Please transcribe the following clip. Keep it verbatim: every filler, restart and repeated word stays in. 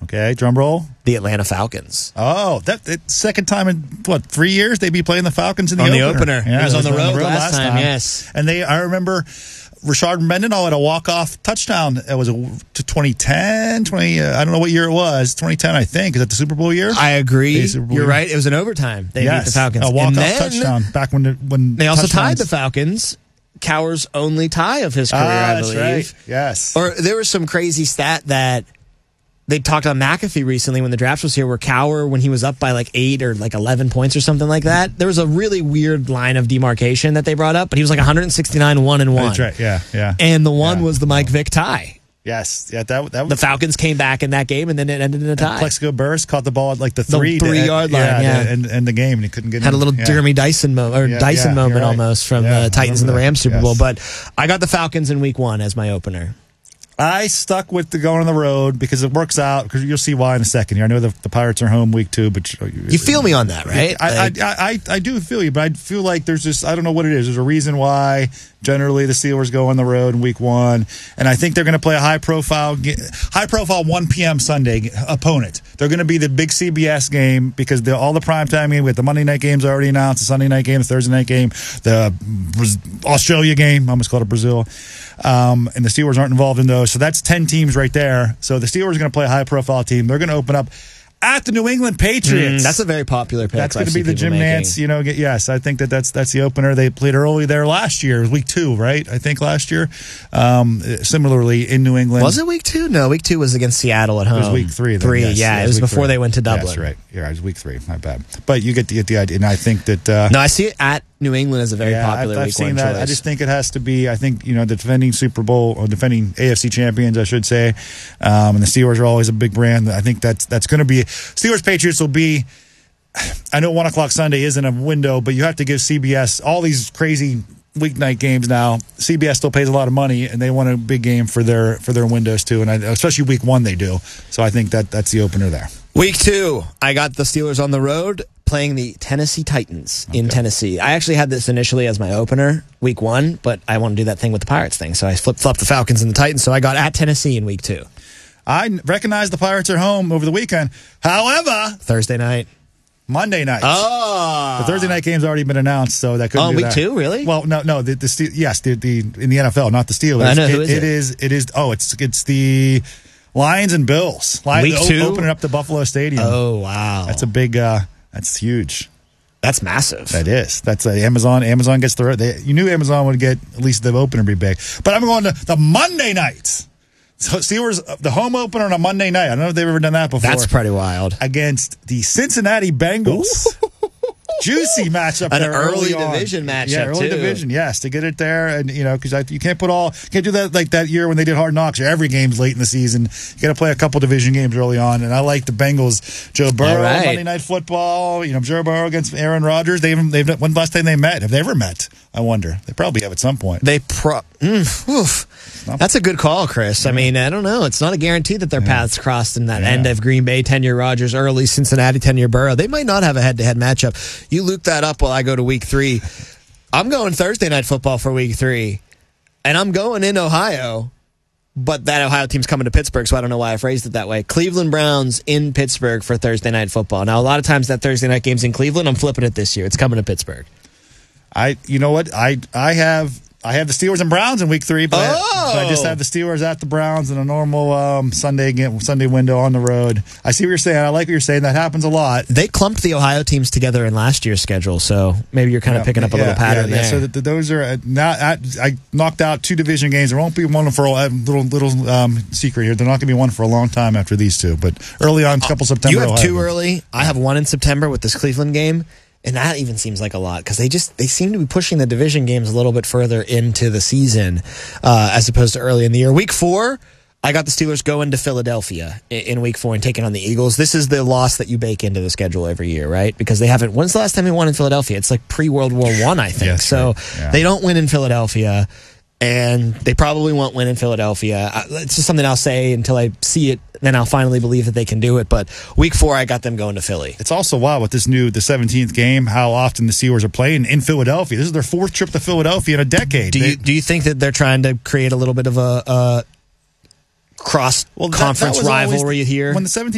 Okay, drum roll. The Atlanta Falcons. Oh, that, that second time in, what, three years they'd be playing the Falcons in the on opener. the opener. Yeah, it was on the, road, road last time, time, yes. And they, I remember Rashard Mendenhall had a walk-off touchdown. It was a, to twenty ten, twenty, uh, I don't know what year it was. twenty ten, I think. Is that the Super Bowl year? I agree. Super Bowl You're year? right. It was an overtime. They yes, beat the Falcons. a walk-off then, touchdown back when the, when they also tied the touchdowns- Falcons. Cowher's only tie of his career, ah, I that's believe. Right. Yes. Or there was some crazy stat that they talked on McAfee recently when the draft was here, where Cowher, when he was up by like eight or like eleven points or something like that, there was a really weird line of demarcation that they brought up, but he was like one sixty-nine, one and one. That's right. Yeah, yeah. And the one yeah. was the Mike Vick tie. Yes. Yeah, that, that was... The Falcons came back in that game, and then it ended in a tie. Plexico Burress caught the ball at like the three, the three yard line, yeah, yeah. And, and the game, and he couldn't get had in. a little yeah. Jeremy Dyson mo- or Yeah, Dyson yeah, moment you're right. almost from Yeah, the Titans and the remember Rams that. Super Yes. Bowl. But I got the Falcons in week one as my opener. I stuck with the going on the road because it works out. Because you'll see why in a second here. I know the, the Pirates are home week two, but You feel me on that, right? I, Like- I, I, I do feel you, but I feel like there's just I don't know what it is. There's a reason why generally the Steelers go on the road in week one, and I think they're going to play a high profile, high profile one p.m. Sunday opponent. They're going to be the big C B S game because the, all the primetime game, we have the Monday night games already announced, the Sunday night game, the Thursday night game, the Australia game. I almost called it Brazil. Um, and the Steelers aren't involved in those. So that's ten teams right there. So the Steelers are going to play a high-profile team. They're going to open up at the New England Patriots. Mm, that's a very popular pick. That's going I to see be the people Jim making. Nance, you know, get, yes, I think that that's that's the opener. They played early there last year, week two, right? I think last year. Um, similarly, in New England. Was it week two? No, week two was against Seattle at home. It was week three. Then, Three, yes, yeah. yes, It was week before three. they went to Dublin. That's right. Yeah, it was week three. My bad. But you get the, get the idea. And I think that... Uh, No, I see it at New England as a very yeah, popular I've, I've week seen one that. choice. I just think it has to be. I think you know the defending Super Bowl or defending A F C champions, I should say, um, and the Steelers are always a big brand. I think that's that's going to be Steelers Patriots will be. I know one o'clock Sunday isn't a window, but you have to give C B S all these crazy weeknight games now. C B S still pays a lot of money, and they want a big game for their for their windows too, and I, especially week one they do. So I think that that's the opener there. Week two, I got the Steelers on the road playing the Tennessee Titans in Okay. Tennessee. I actually had this initially as my opener, week one, but I want to do that thing with the Pirates thing, so I flip-flopped the Falcons and the Titans, so I got at Tennessee in week two. I recognize the Pirates are home over the weekend. However, Thursday night. Monday night. Oh. The Thursday night game's already been announced, so that couldn't Oh, do week that. two, really? Well, no, no. The, the Ste- yes, the, the in the N F L, not the Steelers. I know, it, who is it it? is. It is. Oh, it's it's the Lions and Bills. Lions Week o- two? opening up the Buffalo Stadium. Oh, wow. That's a big. Uh, that's huge. That's massive. That is. That's uh, Amazon. Amazon gets the. They, you knew Amazon would get at least the opener be big, but I'm going to the Monday night. So Steelers, the home opener on a Monday night. I don't know if they've ever done that before. That's pretty wild. Against the Cincinnati Bengals. Juicy matchup An there early on. division matchup, Yeah, early too. division, yes, to get it there, and you know, because you can't put all, can't do that like that year when they did Hard Knocks. Every game's late in the season. You got to play a couple division games early on, and I like the Bengals. Joe Burrow, All right. Monday Night Football. You know, Joe Burrow against Aaron Rodgers. They haven't. They've when's the last time they met? Have they ever met? I wonder. They probably have at some point. They pro. Mm, oof. That's a good call, Chris. I mean, I don't know. It's not a guarantee that their paths crossed in that Yeah. end of Green Bay ten-year Rodgers, early Cincinnati ten-year Burrow. They might not have a head-to-head matchup. You loop that up while I go to week three. I'm going Thursday Night Football for week three, and I'm going in Ohio, but that Ohio team's coming to Pittsburgh, so I don't know why I phrased it that way. Cleveland Browns in Pittsburgh for Thursday Night Football. Now, a lot of times that Thursday night game's in Cleveland. I'm flipping it this year. It's coming to Pittsburgh. I, you know what? I, I have. I have the Steelers and Browns in week three, but, I, Oh! but I just have the Steelers at the Browns in a normal um, Sunday game, Sunday window on the road. I see what you're saying. I like what you're saying. That happens a lot. They clumped the Ohio teams together in last year's schedule, so maybe you're kind of Yeah, picking up a yeah, little pattern yeah, there. Yeah, so that those are uh, not. At, I knocked out two division games. There won't be one for a little little um, secret here. They're not going to be one for a long time after these two. But early on, a couple September. you have Ohio two games. early. I have one in September with this Cleveland game, and that even seems like a lot because they just they seem to be pushing the division games a little bit further into the season uh, as opposed to early in the year. Week four, I got the Steelers going to Philadelphia in, in week four and taking on the Eagles. This is the loss that you bake into the schedule every year, right? Because they haven't. When's the last time they won in Philadelphia? It's like pre World War One, I think. Yes, so right. Yeah. they don't win in Philadelphia. And they probably won't win in Philadelphia. It's just something I'll say until I see it, then I'll finally believe that they can do it. But week four, I got them going to Philly. It's also wild with this new the seventeenth game how often the Steelers are playing in Philadelphia. This is their fourth trip to Philadelphia in a decade. Do They- you do you think that they're trying to create a little bit of a, a cross well, that- that conference was always rivalry the- here? When the seventeenth